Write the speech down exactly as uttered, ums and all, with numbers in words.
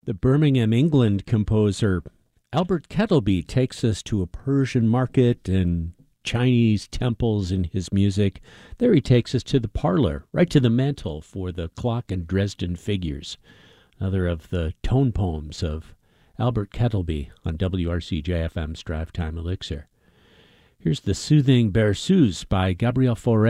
The Birmingham, England composer Albert Kettleby takes us to a Persian market and Chinese temples in his music. There he takes us to the parlor, right to the mantel for the clock and Dresden figures. Another of the tone poems of Albert Kettleby on W R C J F M's Drive Time Elixir. Here's the soothing Berceuse by Gabriel Fauré.